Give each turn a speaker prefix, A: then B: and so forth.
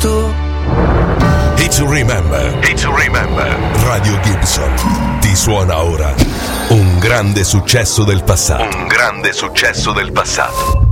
A: passato.
B: It's Remember. It's Remember. Radio Gibson ti suona ora un grande successo del passato. Un grande successo del passato.